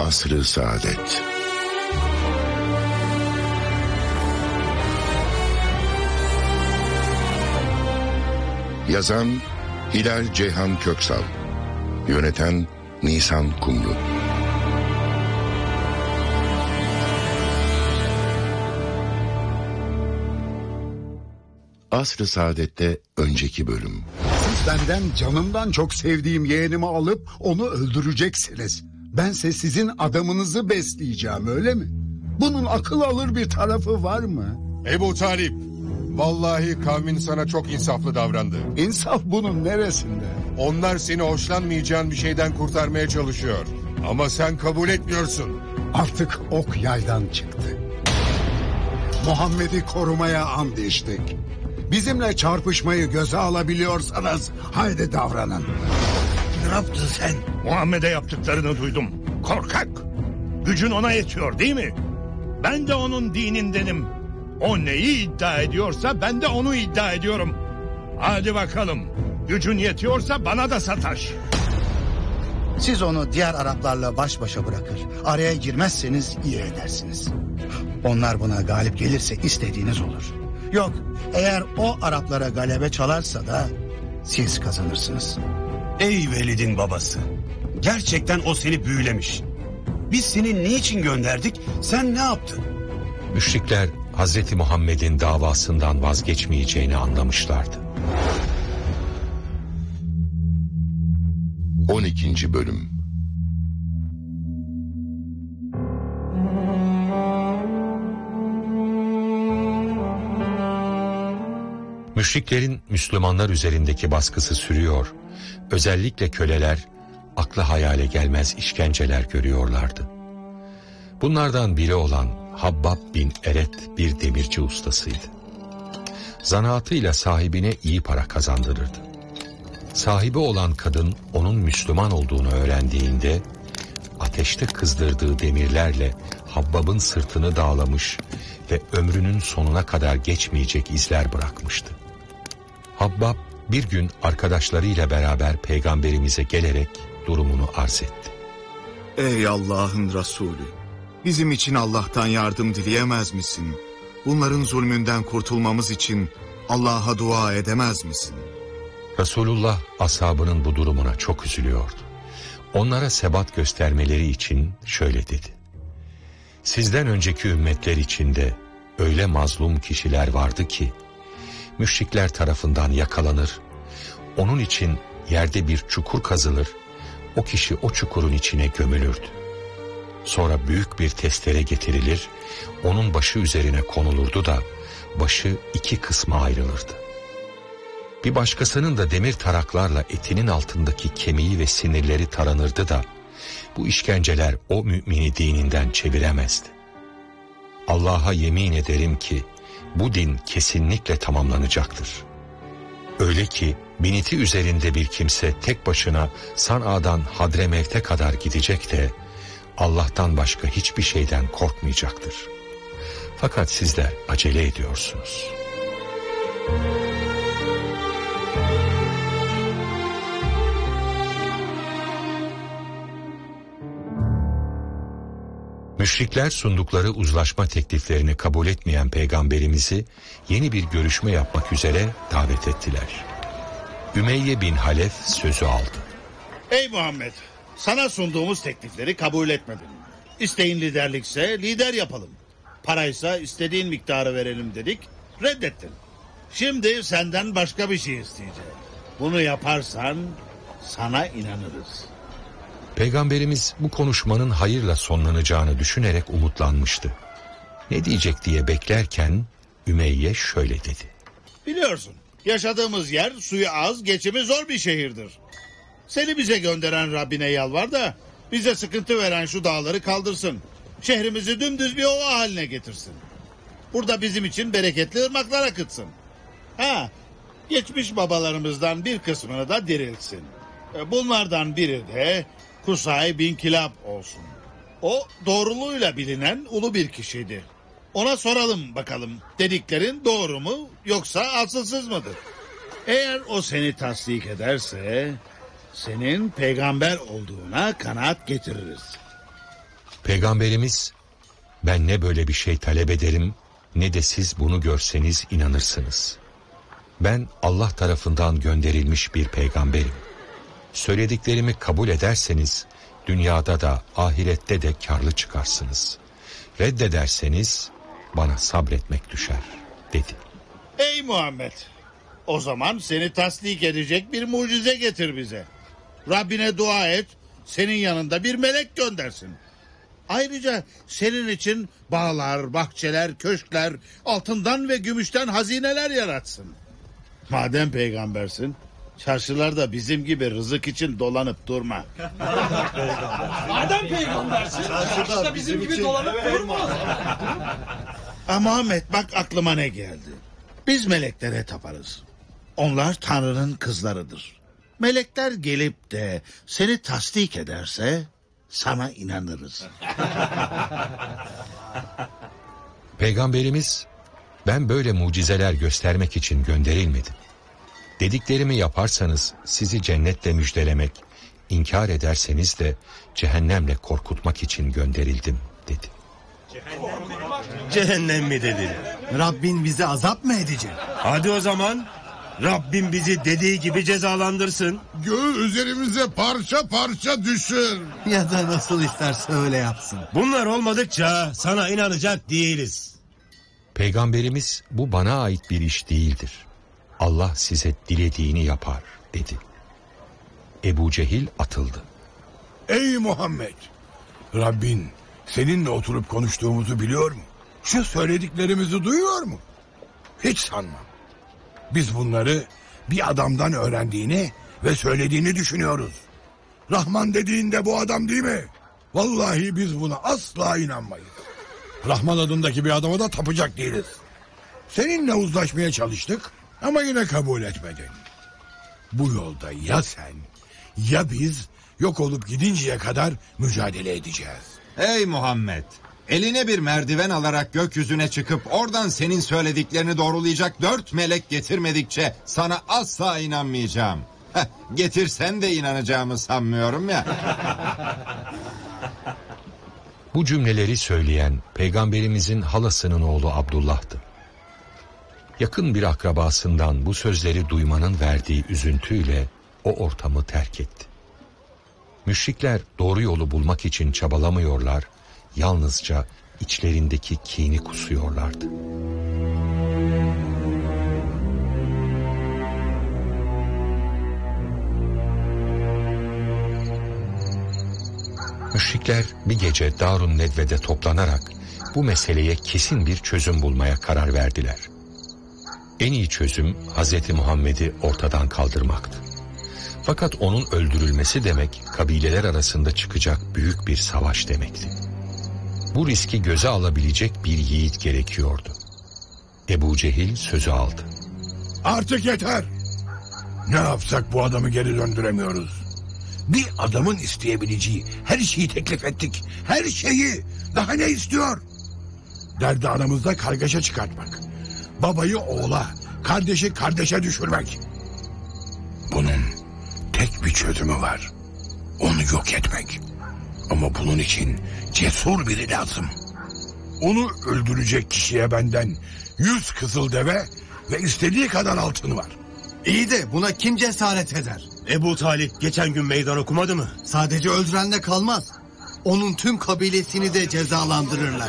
Asr-ı Saadet. Yazan Hilal Ceyhan Köksal, yöneten Nisan Kumru. Asr-ı Saadet'te önceki bölüm. Siz benden canımdan çok sevdiğim yeğenimi alıp onu öldüreceksiniz. Bense sizin adamınızı besleyeceğim, öyle mi? Bunun akıl alır bir tarafı var mı? Ebu Talip, vallahi kavmin sana çok insaflı davrandı. İnsaf bunun neresinde? Onlar seni hoşlanmayacağın bir şeyden kurtarmaya çalışıyor. Ama sen kabul etmiyorsun. Artık ok yaydan çıktı. Muhammed'i korumaya and içtik. Bizimle çarpışmayı göze alabiliyorsanız haydi davranın. Ne yaptın sen? Muhammed'e yaptıklarını duydum. Korkak. Gücün ona yetiyor değil mi? Ben de onun dinindenim. O neyi iddia ediyorsa ben de onu iddia ediyorum. Hadi bakalım. Gücün yetiyorsa bana da sataş. Siz onu diğer Araplarla baş başa bırakır. Araya girmezseniz iyi edersiniz. Onlar buna galip gelirse istediğiniz olur. Yok, eğer o Araplara galebe çalarsa da siz kazanırsınız. Ey Velid'in babası. Gerçekten o seni büyülemiş. Biz seni niçin gönderdik? Sen ne yaptın? Müşrikler Hazreti Muhammed'in davasından vazgeçmeyeceğini anlamışlardı. 12. bölüm. Müşriklerin Müslümanlar üzerindeki baskısı sürüyor. Özellikle köleler akla hayale gelmez işkenceler görüyorlardı. Bunlardan biri olan Habbab bin Eret bir demirci ustasıydı. Zanaatıyla sahibine iyi para kazandırırdı. Sahibi olan kadın onun Müslüman olduğunu öğrendiğinde ateşte kızdırdığı demirlerle Habbab'ın sırtını dağlamış ve ömrünün sonuna kadar geçmeyecek izler bırakmıştı. Habbab bir gün arkadaşlarıyla beraber peygamberimize gelerek durumunu arz etti. Ey Allah'ın Resulü! Bizim için Allah'tan yardım dileyemez misin? Bunların zulmünden kurtulmamız için Allah'a dua edemez misin? Resulullah ashabının bu durumuna çok üzülüyordu. Onlara sebat göstermeleri için şöyle dedi. Sizden önceki ümmetler içinde öyle mazlum kişiler vardı ki müşrikler tarafından yakalanır, onun için yerde bir çukur kazılır, o kişi o çukurun içine gömülürdü. Sonra büyük bir testere getirilir, onun başı üzerine konulurdu da başı iki kısma ayrılırdı. Bir başkasının da demir taraklarla etinin altındaki kemiği ve sinirleri taranırdı da bu işkenceler o mümini dininden çeviremezdi. Allah'a yemin ederim ki bu din kesinlikle tamamlanacaktır. Öyle ki biniti üzerinde bir kimse tek başına San'a'dan Hadremevt'e kadar gidecek de Allah'tan başka hiçbir şeyden korkmayacaktır. Fakat sizler acele ediyorsunuz. Müşrikler sundukları uzlaşma tekliflerini kabul etmeyen peygamberimizi yeni bir görüşme yapmak üzere davet ettiler. Ümeyye bin Halef sözü aldı. Ey Muhammed, sana sunduğumuz teklifleri kabul etmedin. İsteğin liderlikse lider yapalım. Paraysa istediğin miktarı verelim dedik, reddettin. Şimdi senden başka bir şey isteyeceğim. Bunu yaparsan sana inanırız. Peygamberimiz bu konuşmanın hayırla sonlanacağını düşünerek umutlanmıştı. Ne diyecek diye beklerken Ümeyye şöyle dedi. Biliyorsun, yaşadığımız yer suyu az, geçimi zor bir şehirdir. Seni bize gönderen Rabbine yalvar da bize sıkıntı veren şu dağları kaldırsın. Şehrimizi dümdüz bir ova haline getirsin. Burada bizim için bereketli ırmaklar akıtsın. Geçmiş babalarımızdan bir kısmını da diriltsin. Bunlardan biri de Kusay bin Kilab olsun. O doğruluğuyla bilinen ulu bir kişiydi. Ona soralım bakalım, dediklerin doğru mu yoksa asılsız mıdır? Eğer o seni tasdik ederse senin peygamber olduğuna kanaat getiririz. Peygamberimiz, ben ne böyle bir şey talep ederim ne de siz bunu görseniz inanırsınız. Ben Allah tarafından gönderilmiş bir peygamberim. Söylediklerimi kabul ederseniz dünyada da ahirette de karlı çıkarsınız. Reddederseniz bana sabretmek düşer dedi. Ey Muhammed! O zaman seni tasdik edecek bir mucize getir bize. Rabbine dua et, senin yanında bir melek göndersin. Ayrıca senin için bağlar, bahçeler, köşkler, altından ve gümüşten hazineler yaratsın. Madem peygambersin, çarşılarda bizim gibi rızık için dolanıp durma. Madem peygambersin, çarşıda bizim gibi dolanıp durma. Muhammed, bak aklıma ne geldi. Biz meleklere taparız. Onlar Tanrı'nın kızlarıdır. Melekler gelip de seni tasdik ederse sana inanırız. Peygamberimiz, ben böyle mucizeler göstermek için gönderilmedim. Dediklerimi yaparsanız sizi cennetle müjdelemek, inkar ederseniz de cehennemle korkutmak için gönderildim dedi. Cehennem mi dedin? Rabbin bize azap mı edecek? Hadi o zaman Rabbim bizi dediği gibi cezalandırsın. Göğü üzerimize parça parça düşür. Ya da nasıl isterse öyle yapsın. Bunlar olmadıkça sana inanacak değiliz. Peygamberimiz, bu bana ait bir iş değildir. Allah size dilediğini yapar dedi. Ebu Cehil atıldı. Ey Muhammed! Rabbin seninle oturup konuştuğumuzu biliyor mu? Şu söylediklerimizi duyuyor mu? Hiç sanmam. Biz bunları bir adamdan öğrendiğini ve söylediğini düşünüyoruz. Rahman dediğinde bu adam değil mi? Vallahi biz buna asla inanmayız. Rahman adındaki bir adama da tapacak değiliz. Seninle uzlaşmaya çalıştık ama yine kabul etmedin. Bu yolda ya sen ya biz yok olup gidinceye kadar mücadele edeceğiz. Ey Muhammed! Eline bir merdiven alarak gökyüzüne çıkıp oradan senin söylediklerini doğrulayacak 4 melek getirmedikçe sana asla inanmayacağım. Getirsen de inanacağımı sanmıyorum ya. Bu cümleleri söyleyen Peygamberimizin halasının oğlu Abdullah'tı. Yakın bir akrabasından bu sözleri duymanın verdiği üzüntüyle o ortamı terk etti. Müşrikler doğru yolu bulmak için çabalamıyorlar, yalnızca içlerindeki kini kusuyorlardı. Müşrikler bir gece Darun Nedve'de toplanarak bu meseleye kesin bir çözüm bulmaya karar verdiler. En iyi çözüm Hz. Muhammed'i ortadan kaldırmaktı. Fakat onun öldürülmesi demek kabileler arasında çıkacak büyük bir savaş demekti. Bu riski göze alabilecek bir yiğit gerekiyordu. Ebu Cehil sözü aldı. Artık yeter. Ne yapsak bu adamı geri döndüremiyoruz. Bir adamın isteyebileceği her şeyi teklif ettik. Her şeyi. Daha ne istiyor? Derdi aramızda kargaşa çıkartmak. Babayı oğula, kardeşi kardeşe düşürmek. Bunun tek bir çözümü var. Onu yok etmek. Ama bunun için cesur biri lazım. Onu öldürecek kişiye benden 100 kızıl deve ve istediği kadar altın var. İyi de buna kim cesaret eder? Ebu Talip geçen gün meydan okumadı mı? Sadece öldürenle kalmaz. Onun tüm kabilesini de cezalandırırlar.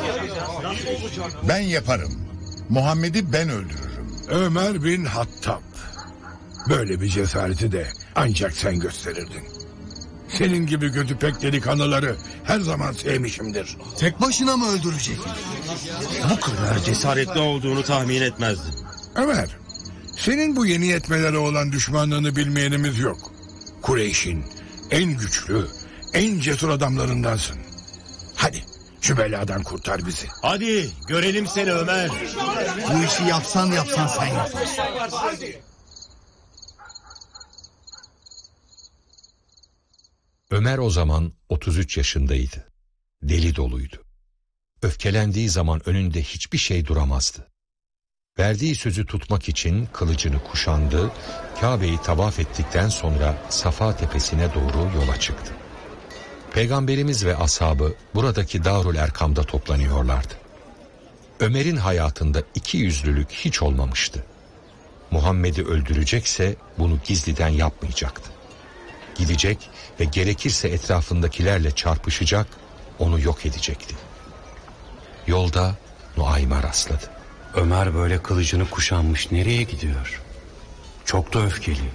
Ben yaparım. Muhammed'i ben öldürürüm. Ömer bin Hattab. Böyle bir cesareti de ancak sen gösterirdin. Senin gibi gözü pek delikanlıları her zaman sevmişimdir. Tek başına mı öldürecek? Bu kadar cesaretli olduğunu tahmin etmezdim. Ömer, senin bu yeni yetmelere olan düşmanlığını bilmeyenimiz yok. Kureyş'in en güçlü, en cesur adamlarındansın. Hadi şu beladan kurtar bizi. Hadi görelim seni Ömer. Bu işi yapsan sen yaparsın. Ömer o zaman 33 yaşındaydı. Deli doluydu. Öfkelendiği zaman önünde hiçbir şey duramazdı. Verdiği sözü tutmak için kılıcını kuşandı, Kabe'yi tavaf ettikten sonra Safa tepesine doğru yola çıktı. Peygamberimiz ve ashabı buradaki Darül Erkam'da toplanıyorlardı. Ömer'in hayatında ikiyüzlülük hiç olmamıştı. Muhammed'i öldürecekse bunu gizliden yapmayacaktı. Gidecek ve gerekirse etrafındakilerle çarpışacak, onu yok edecekti. Yolda Nuaym'a rastladı. Ömer böyle kılıcını kuşanmış nereye gidiyor? Çok da öfkeli.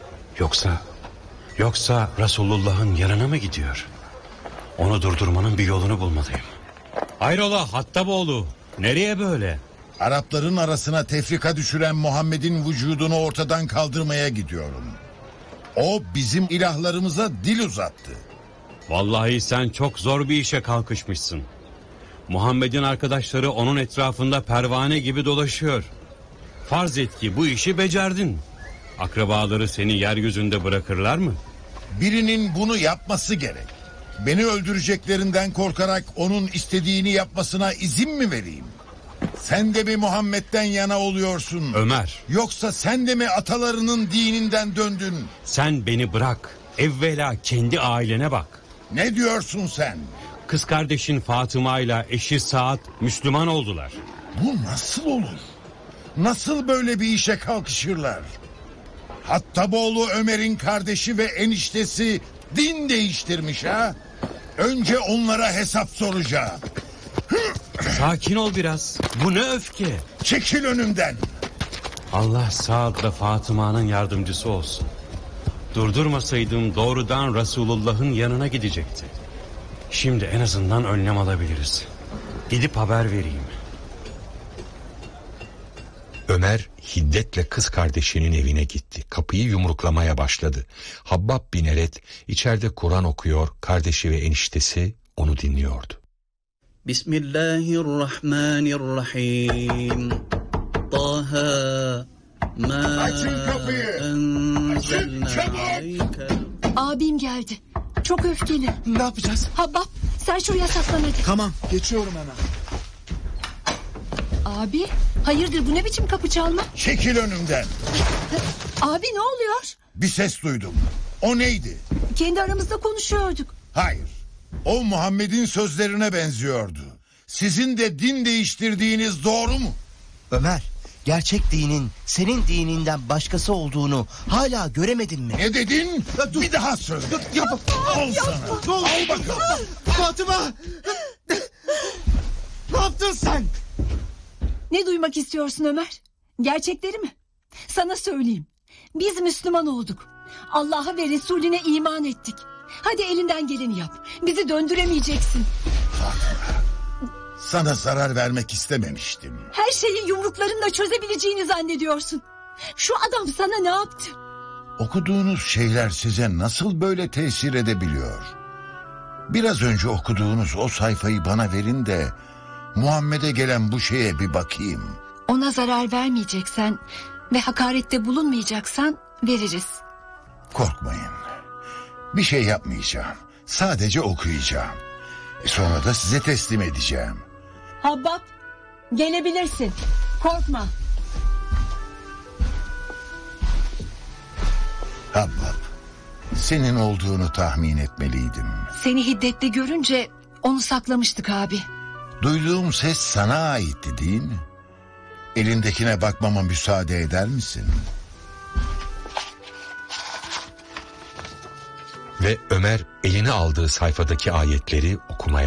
Yoksa Resulullah'ın yanına mı gidiyor? Onu durdurmanın bir yolunu bulmalıyım. Hayrola Hattaboğlu, nereye böyle? Arapların arasına tefrika düşüren Muhammed'in vücudunu ortadan kaldırmaya gidiyorum. O bizim ilahlarımıza dil uzattı. Vallahi sen çok zor bir işe kalkışmışsın. Muhammed'in arkadaşları onun etrafında pervane gibi dolaşıyor. Farz et ki bu işi becerdin. Akrabaları seni yeryüzünde bırakırlar mı? Birinin bunu yapması gerek. Beni öldüreceklerinden korkarak onun istediğini yapmasına izin mi vereyim? Sen de mi Muhammed'den yana oluyorsun? Ömer. Yoksa sen de mi atalarının dininden döndün? Sen beni bırak. Evvela kendi ailene bak. Ne diyorsun sen? Kız kardeşin Fatıma ile eşi Saad Müslüman oldular. Bu nasıl olur? Nasıl böyle bir işe kalkışırlar? Hattaboğlu Ömer'in kardeşi ve eniştesi din değiştirmiş ha? Önce onlara hesap soracağım. Sakin ol biraz. Bu ne öfke? Çekil önümden. Allah Saad'la Fatıma'nın yardımcısı olsun. Durdurmasaydım doğrudan Resulullah'ın yanına gidecekti. Şimdi en azından önlem alabiliriz. Gidip haber vereyim. Ömer hiddetle kız kardeşinin evine gitti. Kapıyı yumruklamaya başladı. Habbab bin Eret içeride Kur'an okuyor, kardeşi ve eniştesi onu dinliyordu. Bismillahirrahmanirrahim. Taha ma Açın kapıyı. Açın çabuk. Abim geldi. Çok öfkeli. Ne yapacağız? Habbab sen şuraya saklan hadi. Tamam, geçiyorum hemen. Abi hayırdır bu ne biçim kapı çalma? Çekil önümden. Abi ne oluyor? Bir ses duydum. O neydi? Kendi aramızda konuşuyorduk. Hayır. O Muhammed'in sözlerine benziyordu. Sizin de din değiştirdiğiniz doğru mu? Ömer, gerçek dinin senin dininden başkası olduğunu hala göremedin mi? Ne dedin? Bir daha söyle. Yapma. Al sana. Al bakalım. Fatıma! Ne yaptın sen? Ne duymak istiyorsun Ömer? Gerçekleri mi? Sana söyleyeyim. Biz Müslüman olduk. Allah'a ve Resulüne iman ettik. Hadi elinden geleni yap. Bizi döndüremeyeceksin. Fatıma, sana zarar vermek istememiştim. Her şeyi yumruklarınla çözebileceğini zannediyorsun. Şu adam sana ne yaptı? Okuduğunuz şeyler size nasıl böyle tesir edebiliyor? Biraz önce okuduğunuz o sayfayı bana verin de Muhammed'e gelen bu şeye bir bakayım. Ona zarar vermeyeceksen ve hakarette bulunmayacaksan veririz. Korkmayın. Bir şey yapmayacağım. Sadece okuyacağım. Sonra da size teslim edeceğim. Habbab gelebilirsin. Korkma. Habbab, senin olduğunu tahmin etmeliydim. Seni hiddette görünce onu saklamıştık abi. Duyduğum ses sana aitti değil mi? Elindekine bakmama müsaade eder misin? Ve Ömer eline aldığı sayfadaki ayetleri okumaya